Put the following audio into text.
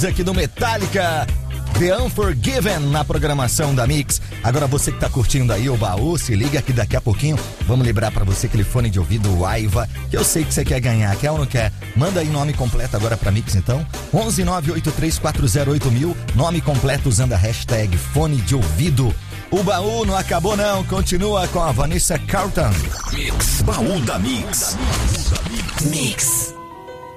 Hits aqui do Metallica, The Unforgiven, na programação da Mix. Agora você que tá curtindo aí o baú, se liga que daqui a pouquinho vamos lembrar pra você aquele fone de ouvido Aiva, que eu sei que você quer ganhar, quer ou não quer? Manda aí nome completo agora pra Mix então, 11983408000, nome completo usando a hashtag fone de ouvido. O baú não acabou não, continua com a Vanessa Carlton. Mix, baú da Mix. Mix.